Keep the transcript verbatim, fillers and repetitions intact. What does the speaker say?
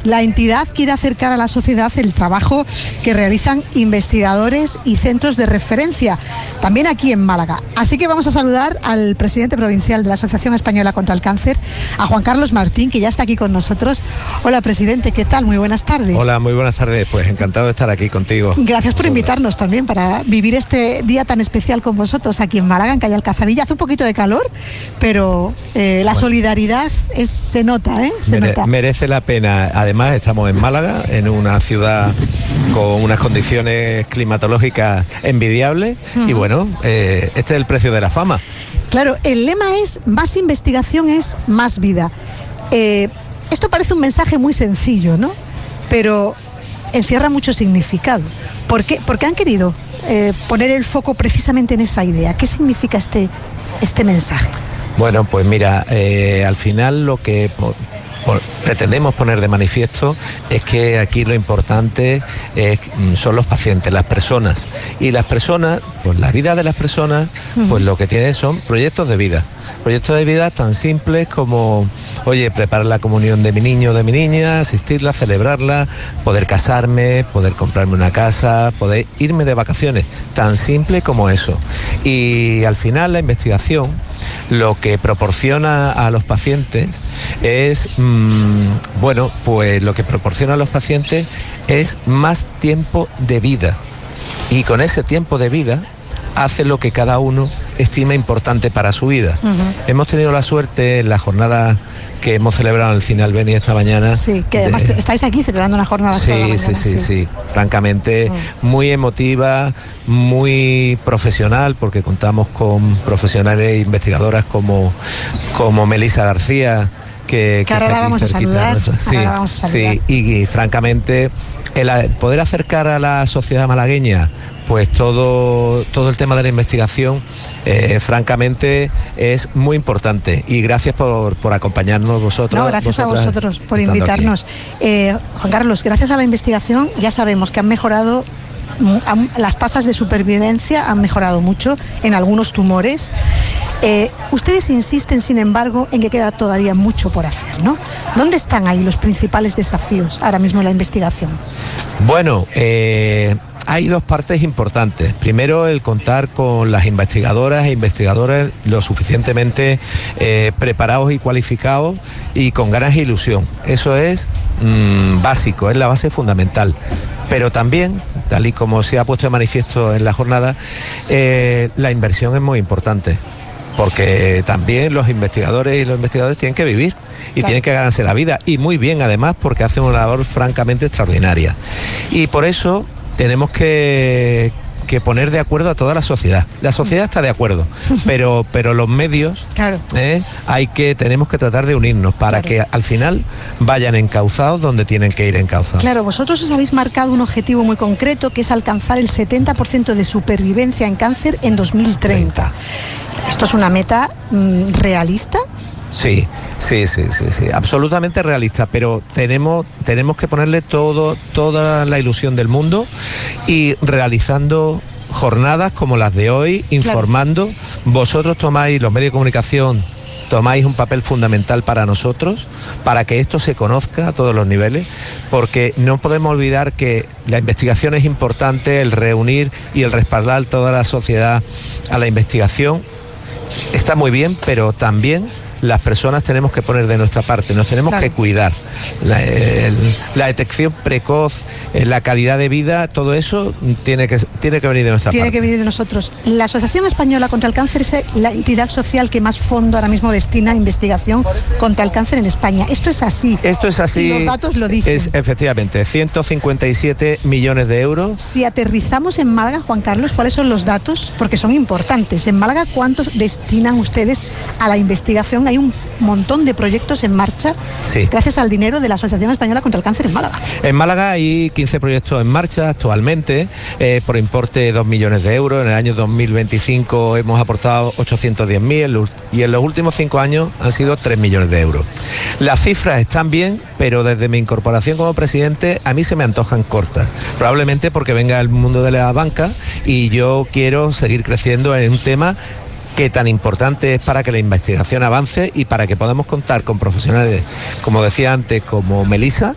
La entidad quiere acercar a la sociedad el trabajo que realizan investigadores y centros de referencia, también aquí en Málaga. Así que vamos a saludar al presidente provincial de la Asociación Española contra el Cáncer, a Juan Carlos Martín, que ya está aquí con nosotros. Hola, presidente, ¿qué tal? Muy buenas tardes. Hola, muy buenas tardes. Pues encantado de estar aquí contigo. Gracias por invitarnos también para vivir este día tan especial con vosotros aquí en Málaga, en Calle Alcazabilla. Hace un poquito de calor, pero eh, la bueno. solidaridad es, se nota, ¿eh? Se Mere, nota. Merece la pena. Además, estamos en Málaga, en una ciudad con unas condiciones climatológicas envidiables. Uh-huh. Y bueno, eh, este es el precio de la fama. Claro, el lema es más investigación es más vida. Eh, esto parece un mensaje muy sencillo, ¿no? Pero encierra mucho significado. ¿Por qué, ¿Por qué han querido eh, poner el foco precisamente en esa idea? ¿Qué significa este, este mensaje? Bueno, pues mira, eh, al final lo que por, por, pretendemos poner de manifiesto es que aquí lo importante es, son los pacientes, las personas. Y las personas, pues la vida de las personas, uh-huh. pues lo que tienen son proyectos de vida. Proyectos de vida tan simples como, oye, preparar la comunión de mi niño o de mi niña, asistirla, celebrarla, poder casarme, poder comprarme una casa, poder irme de vacaciones, tan simple como eso. Y al final la investigación lo que proporciona a los pacientes es, mmm, bueno, pues lo que proporciona a los pacientes es más tiempo de vida. Y con ese tiempo de vida hace lo que cada uno estima importante para su vida. Uh-huh. Hemos tenido la suerte en la jornada que hemos celebrado en el Cine Albéniz esta mañana. Sí, que además de... estáis aquí celebrando una jornada. Sí, mañana, sí, sí, sí, sí. Francamente, uh-huh. muy emotiva, muy profesional, porque contamos con profesionales e investigadoras como, como Melissa García, que, que ahora la vamos a saludar. Sí, ahora vamos a saludar. Sí, y, y francamente, el poder acercar a la sociedad malagueña pues todo, todo el tema de la investigación, eh, francamente, es muy importante. Y gracias por, por acompañarnos vosotros. No, gracias a vosotros por invitarnos. Eh, Juan Carlos, gracias a la investigación ya sabemos que han mejorado, han, las tasas de supervivencia han mejorado mucho en algunos tumores. Eh, ustedes insisten, sin embargo, en que queda todavía mucho por hacer, ¿no? ¿Dónde están ahí los principales desafíos ahora mismo en la investigación? Bueno, eh... hay dos partes importantes. Primero, el contar con las investigadoras e investigadores lo suficientemente eh, preparados y cualificados y con ganas e ilusión. Eso es mmm, básico, es la base fundamental. Pero también, tal y como se ha puesto de manifiesto en la jornada, eh, la inversión es muy importante. Porque también los investigadores y los investigadores tienen que vivir y claro. tienen que ganarse la vida. Y muy bien, además, porque hacen una labor francamente extraordinaria. Y por eso tenemos que, que poner de acuerdo a toda la sociedad. La sociedad está de acuerdo, pero, pero los medios, claro. ¿eh? hay que, tenemos que tratar de unirnos para claro. que al final vayan encauzados donde tienen que ir encauzados. Claro, vosotros os habéis marcado un objetivo muy concreto, que es alcanzar el setenta por ciento de supervivencia en cáncer en dos mil treinta. ¿Esto es una meta mmm, realista? Sí, sí, sí, sí, sí, absolutamente realista, pero tenemos, tenemos que ponerle todo, toda la ilusión del mundo y realizando jornadas como las de hoy, informando. Claro. Vosotros tomáis, los medios de comunicación, tomáis un papel fundamental para nosotros, para que esto se conozca a todos los niveles, porque no podemos olvidar que la investigación es importante, el reunir y el respaldar toda la sociedad a la investigación está muy bien, pero también las personas tenemos que poner de nuestra parte, nos tenemos claro. que cuidar. La, el, la detección precoz, la calidad de vida, todo eso tiene que, tiene que venir de nuestra tiene parte. Tiene que venir de nosotros. La Asociación Española contra el Cáncer es la entidad social que más fondo ahora mismo destina a investigación contra el cáncer en España. Esto es así. Esto es así. Y los datos lo dicen. Es, efectivamente, ciento cincuenta y siete millones de euros. Si aterrizamos en Málaga, Juan Carlos, ¿cuáles son los datos? Porque son importantes. En Málaga, ¿cuántos destinan ustedes a la investigación? Hay un montón de proyectos en marcha sí. gracias al dinero de la Asociación Española contra el Cáncer en Málaga. En Málaga hay quince proyectos en marcha actualmente eh, por importe de dos millones de euros. En el año dos mil veinticinco hemos aportado ochocientos diez mil y en los últimos cinco años han sido tres millones de euros. Las cifras están bien, pero desde mi incorporación como presidente a mí se me antojan cortas. Probablemente porque venga el mundo de la banca y yo quiero seguir creciendo en un tema que tan importante es para que la investigación avance y para que podamos contar con profesionales, como decía antes, como Melissa,